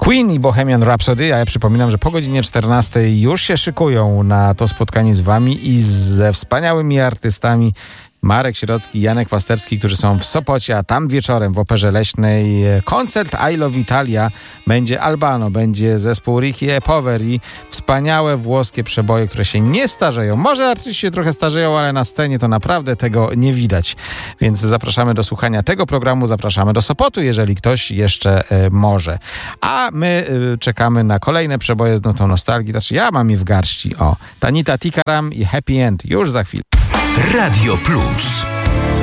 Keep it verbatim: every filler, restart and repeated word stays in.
Queen i Bohemian Rhapsody, a ja przypominam, że po godzinie czternastej już się szykują na to spotkanie z wami i ze wspaniałymi artystami Marek Sierocki i Janek Pasterski, którzy są w Sopocie, a tam wieczorem w Operze Leśnej koncert I Love Italia, będzie Albano, będzie zespół Ricky e Poveri, wspaniałe włoskie przeboje, które się nie starzeją. Może artyści się trochę starzeją, ale na scenie to naprawdę tego nie widać. Więc zapraszamy do słuchania tego programu, zapraszamy do Sopotu, jeżeli ktoś jeszcze e, może. A my e, czekamy na kolejne przeboje z notą nostalgii. Znaczy ja mam je w garści. O, Tanita Tikaram i Happy End już za chwilę. Radio Plus.